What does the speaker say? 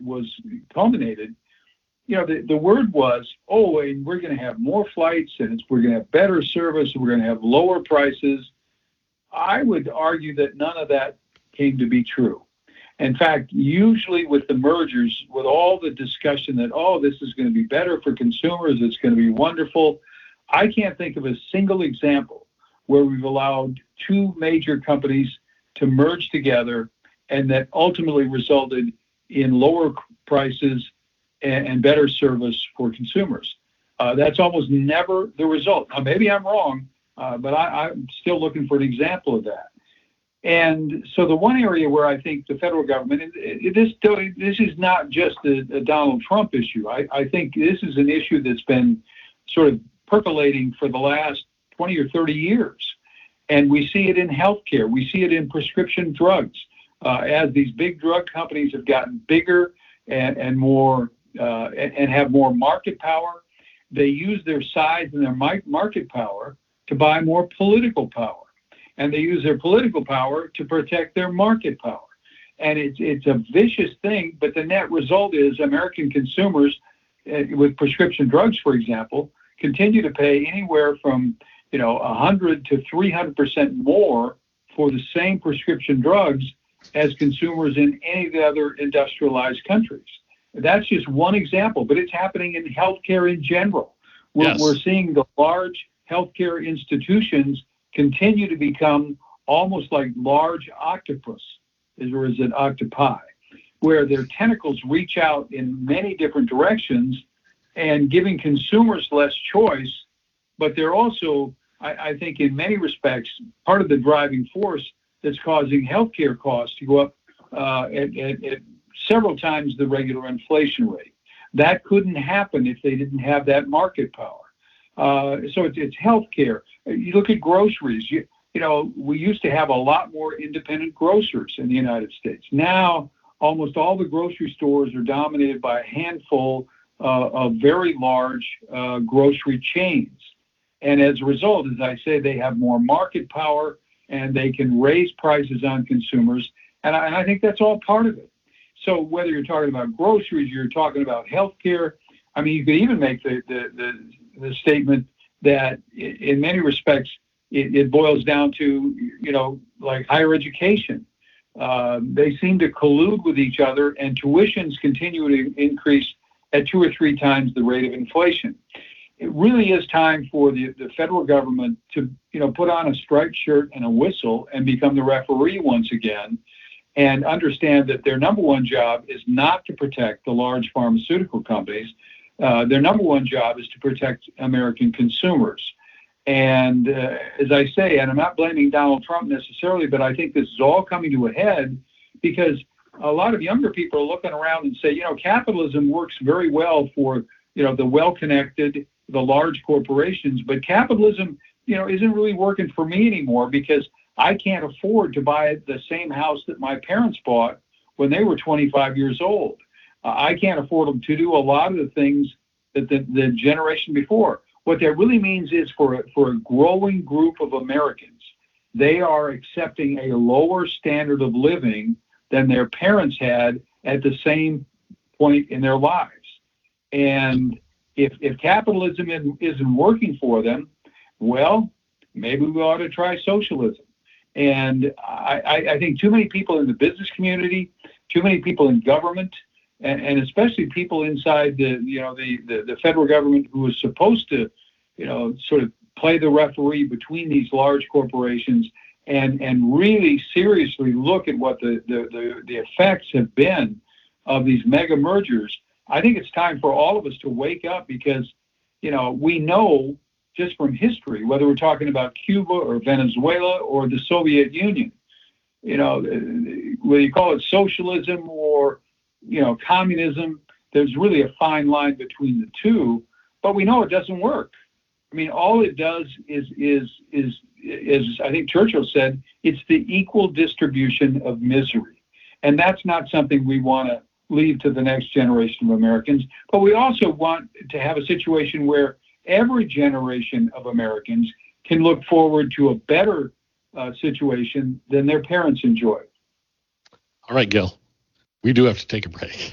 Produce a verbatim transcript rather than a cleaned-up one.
was culminated, you know, the, the word was, oh, and we're going to have more flights, and it's, we're going to have better service, and we're going to have lower prices. I would argue that none of that came to be true. In fact, usually with the mergers, with all the discussion that, oh, this is going to be better for consumers, it's going to be wonderful, I can't think of a single example where we've allowed two major companies to merge together and that ultimately resulted in lower prices and, and better service for consumers. Uh, that's almost never the result. Now, maybe I'm wrong, uh, but I, I'm still looking for an example of that. And so the one area where I think the federal government, and it, this this is not just a, a Donald Trump issue. I, I think this is an issue that's been sort of percolating for the last twenty or thirty years. And we see it in healthcare. We see it in prescription drugs. Uh, as these big drug companies have gotten bigger and, and more uh, and, and have more market power, they use their size and their market power to buy more political power. And they use their political power to protect their market power. And it's it's a vicious thing, but the net result is American consumers uh, with prescription drugs, for example, continue to pay anywhere from, you know, one hundred to three hundred percent more for the same prescription drugs as consumers in any of the other industrialized countries. That's just one example, but it's happening in healthcare in general. We're, Yes. we're seeing the large healthcare institutions continue to become almost like large octopus, or is it octopi, where their tentacles reach out in many different directions and giving consumers less choice. But they're also, I, I think, in many respects, part of the driving force that's causing healthcare costs to go up uh, at, at, at several times the regular inflation rate. That couldn't happen if they didn't have that market power. Uh, so it's, it's healthcare. You look at groceries. You, you know, we used to have a lot more independent grocers in the United States. Now, almost all the grocery stores are dominated by a handful uh, of very large uh, grocery chains. And as a result, as I say, they have more market power and they can raise prices on consumers. And I, and I think that's all part of it. So whether you're talking about groceries, you're talking about healthcare, I mean, you could even make the, the, the the statement that in many respects it, it boils down to, you know, like higher education. Uh, they seem to collude with each other, and tuitions continue to increase at two or three times the rate of inflation. It really is time for the, the federal government to, you know, put on a striped shirt and a whistle and become the referee once again, and understand that their number one job is not to protect the large pharmaceutical companies. Uh, their number one job is to protect American consumers. And uh, as I say, and I'm not blaming Donald Trump necessarily, but I think this is all coming to a head because a lot of younger people are looking around and say, you know, capitalism works very well for, you know, the well-connected, the large corporations, but capitalism, you know, isn't really working for me anymore because I can't afford to buy the same house that my parents bought when they were twenty-five years old. I can't afford them to do a lot of the things that the, the generation before. What that really means is for, for a growing group of Americans, they are accepting a lower standard of living than their parents had at the same point in their lives. And if, if capitalism isn't, isn't working for them, well, maybe we ought to try socialism. And I, I, I think too many people in the business community, too many people in government, And, and especially people inside the, you know, the, the, the federal government who is supposed to, you know, sort of play the referee between these large corporations and, and really seriously look at what the, the, the, the effects have been of these mega mergers. I think it's time for all of us to wake up because, you know, we know just from history, whether we're talking about Cuba or Venezuela or the Soviet Union, you know, whether you call it socialism or, you know, communism, there's really a fine line between the two, but we know it doesn't work. I mean, all it does is, is, is, is, I think Churchill said, it's the equal distribution of misery. And that's not something we want to leave to the next generation of Americans, but we also want to have a situation where every generation of Americans can look forward to a better uh, situation than their parents enjoyed. All right, Gil. We do have to take a break.